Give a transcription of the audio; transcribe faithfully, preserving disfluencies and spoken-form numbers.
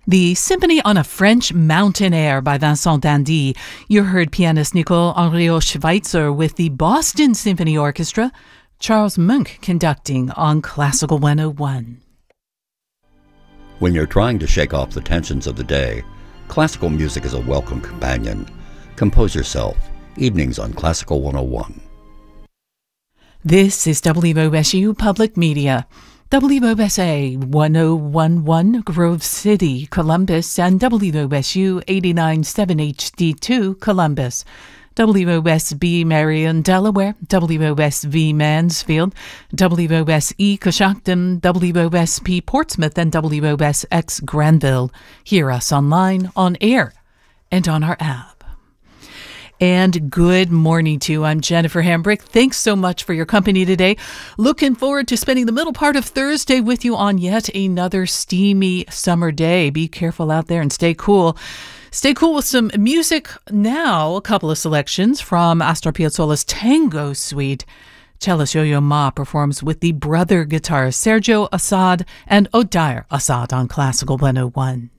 The Symphony on a French Mountain Air by Vincent d'Indy. You heard pianist Nicole Henriot-Schweitzer with the Boston Symphony Orchestra, Charles Monk conducting on Classical one oh one. When you're trying to shake off the tensions of the day, classical music is a welcome companion. Compose yourself. Evenings on Classical one oh one. This is W O S U Public Media. W O S A one oh one point one Grove City, Columbus, and W O S U eighty-nine point seven H D two, Columbus. W O S B Marion, Delaware, W O S V Mansfield, W O S E Coshocton, W O S P Portsmouth, and W O S X Granville. Hear us online, on air, and on our app. And good morning to you. I'm Jennifer Hambrick. Thanks so much for your company today. Looking forward to spending the middle part of Thursday with you on yet another steamy summer day. Be careful out there and stay cool. Stay cool with some music now. A couple of selections from Astor Piazzolla's Tango Suite. Cellist Yo-Yo Ma performs with the brother guitarists Sergio Assad and Odair Assad on Classical one oh one.